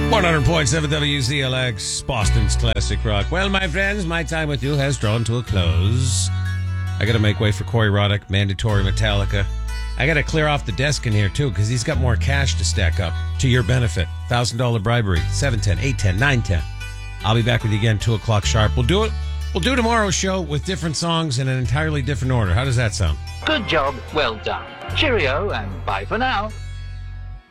100.7 WZLX, Boston's classic rock. Well, my friends, my time with you has drawn to a close. I got to make way for Corey Roddick, mandatory Metallica. I got to clear off the desk in here, too, because he's got more cash to stack up to your benefit. $1,000 bribery, 710, 810, 910. I'll be back with you again, 2 o'clock sharp. We'll do tomorrow's show with different songs in an entirely different order. How does that sound? Good job, well done. Cheerio and bye for now.